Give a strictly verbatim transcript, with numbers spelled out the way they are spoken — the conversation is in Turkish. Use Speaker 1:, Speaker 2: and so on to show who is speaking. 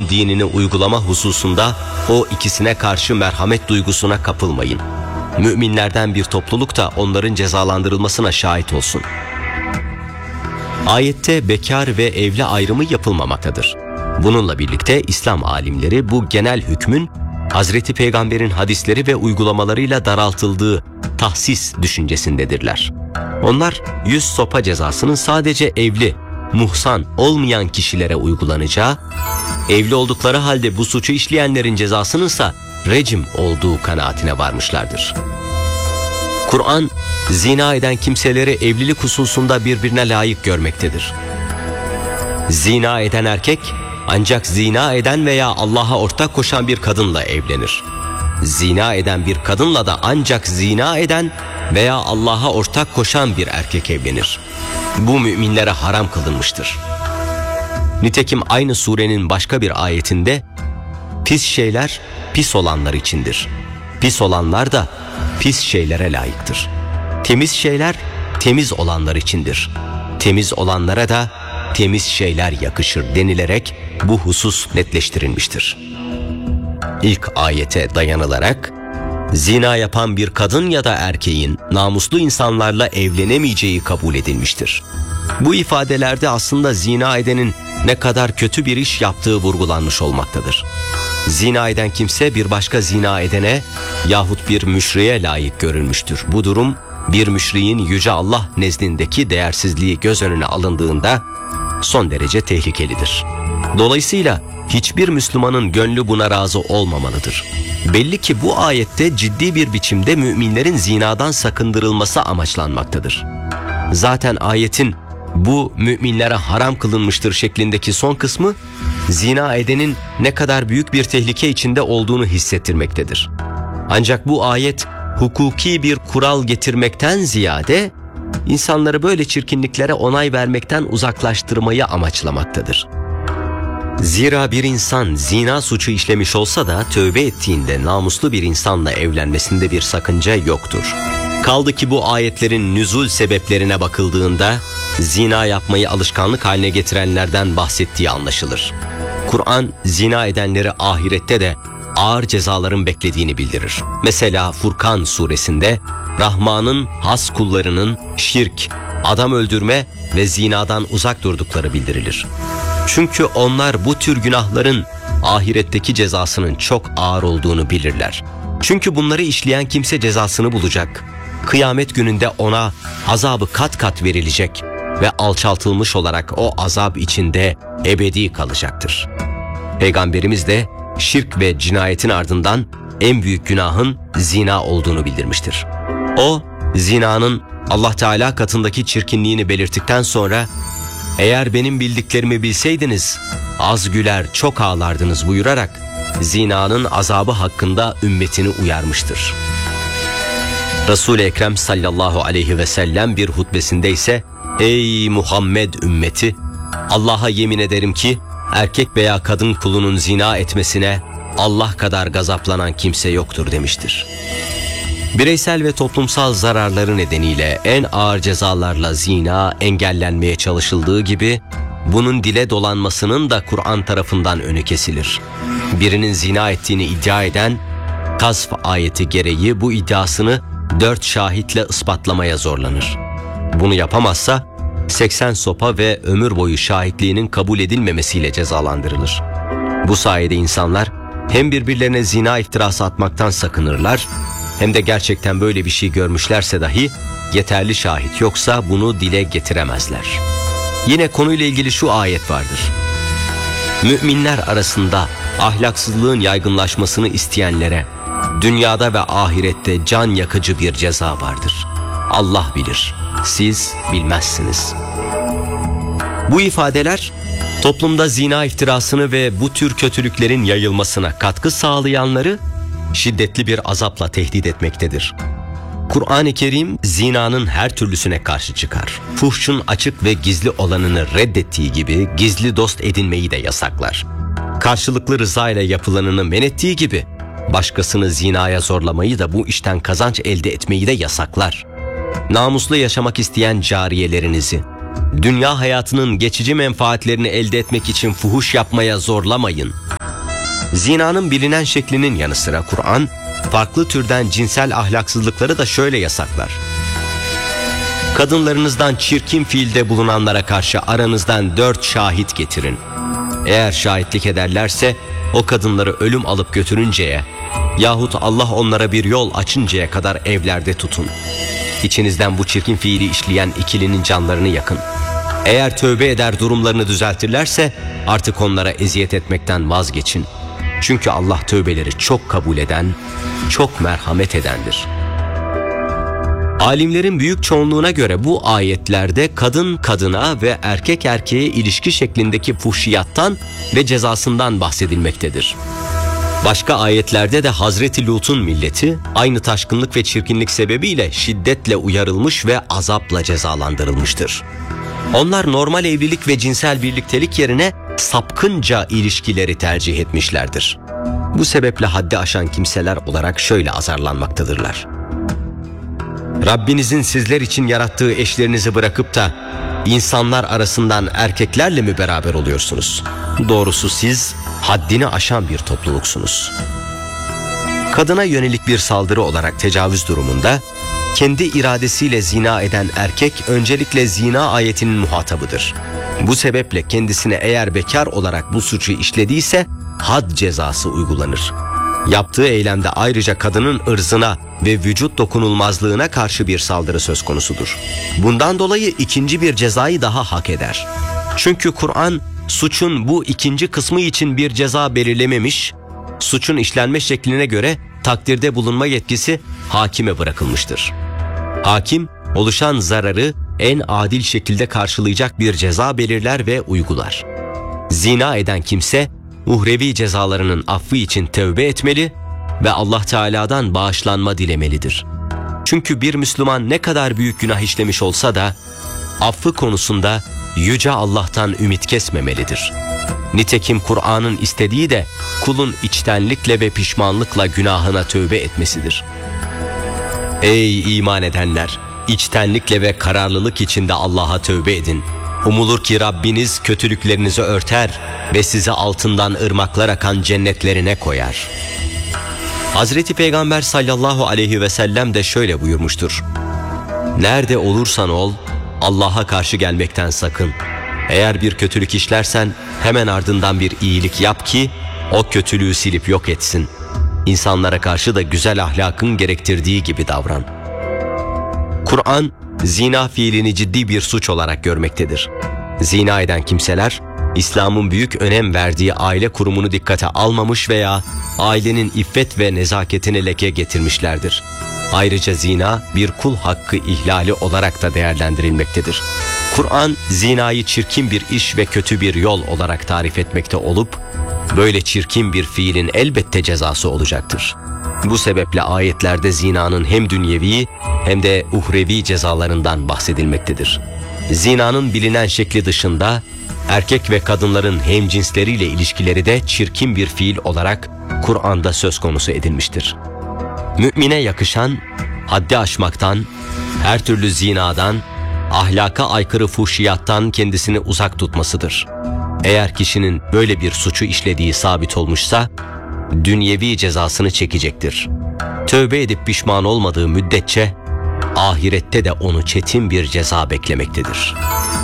Speaker 1: Allah'ın dinini uygulama hususunda o ikisine karşı merhamet duygusuna kapılmayın. Müminlerden bir topluluk da onların cezalandırılmasına şahit olsun. Ayette bekar ve evli ayrımı yapılmamaktadır. Bununla birlikte İslam alimleri bu genel hükmün Hazreti Peygamber'in hadisleri ve uygulamalarıyla daraltıldığı tahsis düşüncesindedirler. Onlar yüz sopa cezasının sadece evli, muhsan olmayan kişilere uygulanacağı, evli oldukları halde bu suçu işleyenlerin cezasının ise rejim olduğu kanaatine varmışlardır. Kur'an, zina eden kimseleri evlilik hususunda birbirine layık görmektedir. Zina eden erkek, ancak zina eden veya Allah'a ortak koşan bir kadınla evlenir. Zina eden bir kadınla da ancak zina eden veya Allah'a ortak koşan bir erkek evlenir. Bu müminlere haram kılınmıştır. Nitekim aynı surenin başka bir ayetinde, pis şeyler pis olanlar içindir. Pis olanlar da pis şeylere layıktır. Temiz şeyler temiz olanlar içindir. Temiz olanlara da temiz şeyler yakışır denilerek bu husus netleştirilmiştir. İlk ayete dayanılarak, zina yapan bir kadın ya da erkeğin namuslu insanlarla evlenemeyeceği kabul edilmiştir. Bu ifadelerde aslında zina edenin ne kadar kötü bir iş yaptığı vurgulanmış olmaktadır. Zina eden kimse bir başka zina edene yahut bir müşriye layık görülmüştür. Bu durum bir müşriğin Yüce Allah nezdindeki değersizliği göz önüne alındığında son derece tehlikelidir. Dolayısıyla hiçbir Müslümanın gönlü buna razı olmamalıdır. Belli ki bu ayette ciddi bir biçimde müminlerin zinadan sakındırılması amaçlanmaktadır. Zaten ayetin bu müminlere haram kılınmıştır şeklindeki son kısmı zina edenin ne kadar büyük bir tehlike içinde olduğunu hissettirmektedir. Ancak bu ayet hukuki bir kural getirmekten ziyade insanları böyle çirkinliklere onay vermekten uzaklaştırmayı amaçlamaktadır. Zira bir insan zina suçu işlemiş olsa da tövbe ettiğinde namuslu bir insanla evlenmesinde bir sakınca yoktur. Kaldı ki bu ayetlerin nüzul sebeplerine bakıldığında zina yapmayı alışkanlık haline getirenlerden bahsettiği anlaşılır. Kur'an zina edenleri ahirette de ağır cezaların beklediğini bildirir. Mesela Furkan suresinde Rahman'ın has kullarının şirk, adam öldürme ve zinadan uzak durdukları bildirilir. Çünkü onlar bu tür günahların ahiretteki cezasının çok ağır olduğunu bilirler. Çünkü bunları işleyen kimse cezasını bulacak. Kıyamet gününde ona azabı kat kat verilecek ve alçaltılmış olarak o azap içinde ebedi kalacaktır. Peygamberimiz de şirk ve cinayetin ardından en büyük günahın zina olduğunu bildirmiştir. O, zinanın Allah Teala katındaki çirkinliğini belirttikten sonra, eğer benim bildiklerimi bilseydiniz az güler çok ağlardınız buyurarak zinanın azabı hakkında ümmetini uyarmıştır. Resul-i Ekrem sallallahu aleyhi ve sellem bir hutbesinde ise, ey Muhammed ümmeti, Allah'a yemin ederim ki erkek veya kadın kulunun zina etmesine Allah kadar gazaplanan kimse yoktur demiştir. Bireysel ve toplumsal zararları nedeniyle en ağır cezalarla zina engellenmeye çalışıldığı gibi, bunun dile dolanmasının da Kur'an tarafından önü kesilir. Birinin zina ettiğini iddia eden, Kasf ayeti gereği bu iddiasını dört şahitle ispatlamaya zorlanır. Bunu yapamazsa seksen sopa ve ömür boyu şahitliğinin kabul edilmemesiyle cezalandırılır. Bu sayede insanlar hem birbirlerine zina iftirası atmaktan sakınırlar, hem de gerçekten böyle bir şey görmüşlerse dahi yeterli şahit yoksa bunu dile getiremezler. Yine konuyla ilgili şu ayet vardır. Müminler arasında ahlaksızlığın yaygınlaşmasını isteyenlere dünyada ve ahirette can yakıcı bir ceza vardır. Allah bilir, siz bilmezsiniz. Bu ifadeler toplumda zina iftirasını ve bu tür kötülüklerin yayılmasına katkı sağlayanları şiddetli bir azapla tehdit etmektedir. Kur'an-ı Kerim zinanın her türlüsüne karşı çıkar. Fuhşun açık ve gizli olanını reddettiği gibi gizli dost edinmeyi de yasaklar. Karşılıklı rıza ile yapılanını men ettiği gibi başkasını zinaya zorlamayı da bu işten kazanç elde etmeyi de yasaklar. Namuslu yaşamak isteyen cariyelerinizi dünya hayatının geçici menfaatlerini elde etmek için fuhuş yapmaya zorlamayın. Zinanın bilinen şeklinin yanı sıra Kur'an, farklı türden cinsel ahlaksızlıkları da şöyle yasaklar. Kadınlarınızdan çirkin fiilde bulunanlara karşı aranızdan dört şahit getirin. Eğer şahitlik ederlerse o kadınları ölüm alıp götürünceye yahut Allah onlara bir yol açıncaya kadar evlerde tutun. İçinizden bu çirkin fiili işleyen ikilinin canlarını yakın. Eğer tövbe eder durumlarını düzeltirlerse artık onlara eziyet etmekten vazgeçin. Çünkü Allah tövbeleri çok kabul eden, çok merhamet edendir. Alimlerin büyük çoğunluğuna göre bu ayetlerde kadın kadına ve erkek erkeğe ilişki şeklindeki fuhşiyattan ve cezasından bahsedilmektedir. Başka ayetlerde de Hazreti Lut'un milleti aynı taşkınlık ve çirkinlik sebebiyle şiddetle uyarılmış ve azapla cezalandırılmıştır. Onlar normal evlilik ve cinsel birliktelik yerine sapkınca ilişkileri tercih etmişlerdir. Bu sebeple haddi aşan kimseler olarak şöyle azarlanmaktadırlar. Rabbinizin sizler için yarattığı eşlerinizi bırakıp da insanlar arasından erkeklerle mi beraber oluyorsunuz? Doğrusu siz haddini aşan bir topluluksunuz. Kadına yönelik bir saldırı olarak tecavüz durumunda kendi iradesiyle zina eden erkek öncelikle zina ayetinin muhatabıdır. Bu sebeple kendisine eğer bekar olarak bu suçu işlediyse had cezası uygulanır. Yaptığı eylemde ayrıca kadının ırzına ve vücut dokunulmazlığına karşı bir saldırı söz konusudur. Bundan dolayı ikinci bir cezayı daha hak eder. Çünkü Kur'an suçun bu ikinci kısmı için bir ceza belirlememiş, suçun işlenme şekline göre takdirde bulunma yetkisi hakime bırakılmıştır. Hakim, oluşan zararı en adil şekilde karşılayacak bir ceza belirler ve uygular. Zina eden kimse, uhrevi cezalarının affı için tövbe etmeli ve Allah Teala'dan bağışlanma dilemelidir. Çünkü bir Müslüman ne kadar büyük günah işlemiş olsa da, affı konusunda Yüce Allah'tan ümit kesmemelidir. Nitekim Kur'an'ın istediği de kulun içtenlikle ve pişmanlıkla günahına tövbe etmesidir. Ey iman edenler! İçtenlikle ve kararlılık içinde Allah'a tövbe edin. Umulur ki Rabbiniz kötülüklerinizi örter ve sizi altından ırmaklar akan cennetlerine koyar. Hazreti Peygamber sallallahu aleyhi ve sellem de şöyle buyurmuştur. Nerede olursan ol, Allah'a karşı gelmekten sakın. Eğer bir kötülük işlersen hemen ardından bir iyilik yap ki o kötülüğü silip yok etsin. İnsanlara karşı da güzel ahlakın gerektirdiği gibi davran. Kur'an, zina fiilini ciddi bir suç olarak görmektedir. Zina eden kimseler, İslam'ın büyük önem verdiği aile kurumunu dikkate almamış veya ailenin iffet ve nezaketini leke getirmişlerdir. Ayrıca zina bir kul hakkı ihlali olarak da değerlendirilmektedir. Kur'an, zinayı çirkin bir iş ve kötü bir yol olarak tarif etmekte olup, böyle çirkin bir fiilin elbette cezası olacaktır. Bu sebeple ayetlerde zinanın hem dünyevi hem de uhrevi cezalarından bahsedilmektedir. Zinanın bilinen şekli dışında erkek ve kadınların hemcinsleriyle ilişkileri de çirkin bir fiil olarak Kur'an'da söz konusu edilmiştir. Mümine yakışan haddi aşmaktan, her türlü zinadan, ahlaka aykırı fuhşiyattan kendisini uzak tutmasıdır. Eğer kişinin böyle bir suçu işlediği sabit olmuşsa, dünyevi cezasını çekecektir. Tövbe edip pişman olmadığı müddetçe, ahirette de onu çetin bir ceza beklemektedir.